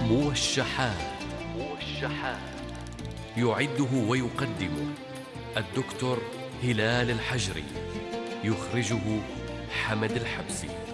موشحات. يعده ويقدمه الدكتور هلال الحجري، يخرجه حمد الحبسي.